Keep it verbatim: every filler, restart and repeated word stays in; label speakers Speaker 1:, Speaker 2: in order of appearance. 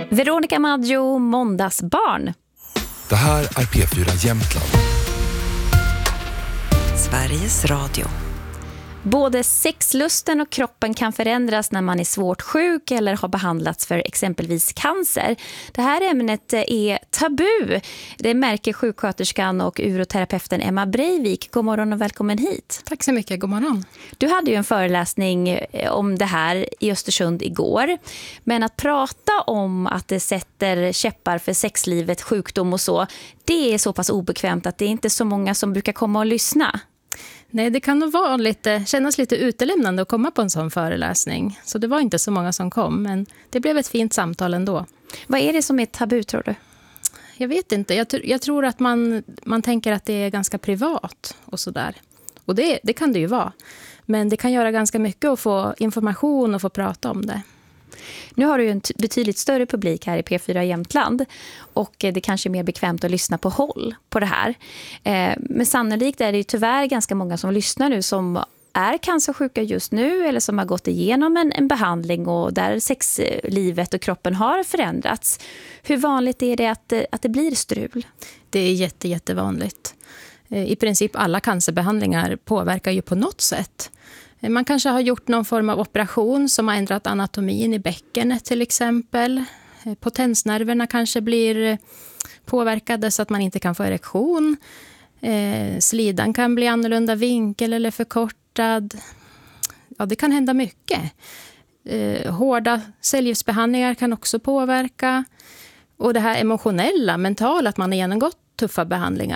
Speaker 1: Veronica Maggio, Måndagsbarn.
Speaker 2: Det här är P fyra Jämtland.
Speaker 3: Sveriges Radio.
Speaker 1: Både sexlusten och kroppen kan förändras när man är svårt sjuk eller har behandlats för exempelvis cancer. Det här ämnet är tabu. Det märker sjuksköterskan och uroterapeuten Emma Breivik. God morgon och välkommen hit.
Speaker 4: Tack så mycket, god morgon.
Speaker 1: Du hade ju en föreläsning om det här i Östersund igår. Men att prata om att det sätter käppar för sexlivet, sjukdom och så, det är så pass obekvämt att det är inte så många som brukar komma och lyssna.
Speaker 4: Nej, det kan nog vara lite, kännas lite utelämnande att komma på en sån föreläsning. Så det var inte så många som kom, men det blev ett fint samtal ändå.
Speaker 1: Vad är det som är tabu, tror du?
Speaker 4: Jag vet inte. Jag, jag tror att man, man tänker att det är ganska privat och sådär. Och det, det kan det ju vara. Men det kan göra ganska mycket att få information och få prata om det.
Speaker 1: Nu har du ju en t- betydligt större publik här i P fyra Jämtland och det kanske är mer bekvämt att lyssna på håll på det här. Eh, men sannolikt är det ju tyvärr ganska många som lyssnar nu som är cancersjuka just nu eller som har gått igenom en, en behandling och där sexlivet och kroppen har förändrats. Hur vanligt är det att, att det blir strul?
Speaker 4: Det är jätte, jättevanligt. I princip alla cancerbehandlingar påverkar ju på något sätt. Man kanske har gjort någon form av operation som har ändrat anatomin i bäckenet till exempel. Potensnerverna kanske blir påverkade så att man inte kan få erektion. Eh, slidan kan bli annorlunda vinkel eller förkortad. Ja, det kan hända mycket. Eh, hårda cellgiftsbehandlingar kan också påverka. Och det här emotionella, mentala, att man har genomgått tuffa behandlingar.